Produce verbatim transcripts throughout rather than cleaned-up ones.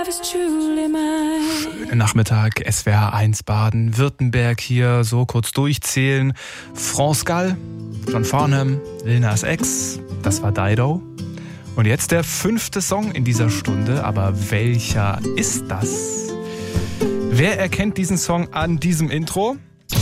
Schönen Nachmittag, S W R eins Baden-Württemberg hier, so kurz durchzählen. France Gall, John Farnham, Lil Nas X, das war Dido. Und jetzt der fünfte Song in dieser Stunde, aber welcher ist das? Wer erkennt diesen Song an diesem Intro?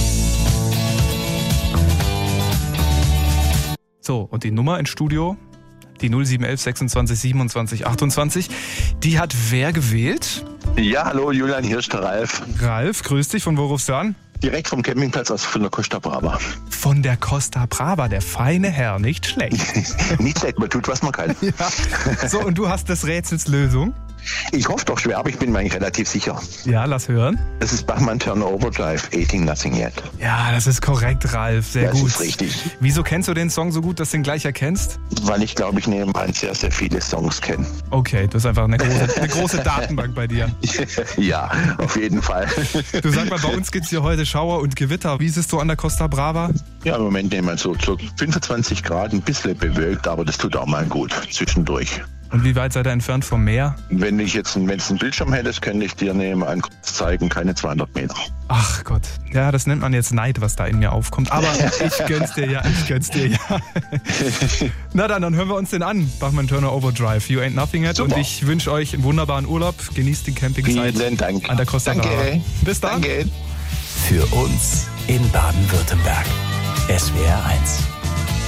So, und die Nummer ins Studio? Die null sieben eins eins sechsundzwanzig siebenundzwanzig achtundzwanzig, die hat wer gewählt? Ja, hallo Julian, hier ist der Ralf. Ralf, grüß dich, von wo rufst du an? Direkt vom Campingplatz aus von der Costa Brava. Von der Costa Brava, der feine Herr, nicht schlecht. Nicht schlecht, man tut, was man kann. Ja. So, und du hast des Rätsels Lösung? Ich hoffe doch schwer, aber ich bin mir eigentlich relativ sicher. Ja, lass hören. Das ist Bachmann Turner Overdrive, Eating Nothing Yet. Ja, das ist korrekt, Ralf, sehr das gut. Das ist richtig. Wieso kennst du den Song so gut, dass du ihn gleich erkennst? Weil ich, glaube ich, nebenan sehr, sehr viele Songs kenne. Okay, das ist einfach eine große, eine große Datenbank bei dir. Ja, auf jeden Fall. Du, sag mal, bei uns gibt es hier heute Schauer und Gewitter. Wie ist es so an der Costa Brava? Ja, im Moment nehmen wir so, so fünfundzwanzig Grad, ein bisschen bewölkt, aber das tut auch mal gut zwischendurch. Und wie weit seid ihr entfernt vom Meer? Wenn ich jetzt wenn es einen Bildschirm hättest, könnte ich dir nebenan kurz zeigen, keine zweihundert Meter. Ach Gott, ja, das nennt man jetzt Neid, was da in mir aufkommt. Aber ich gönn's dir ja, ich gönn's dir ja. Na dann, dann hören wir uns den an. Bachmann Turner Overdrive, You Ain't Nothing Yet. Super. Und ich wünsche euch einen wunderbaren Urlaub. Genießt die Campingzeit. Vielen Dank. An der Costa Brava. Danke. Bis dann. Danke. Für uns in Baden-Württemberg. S W R eins.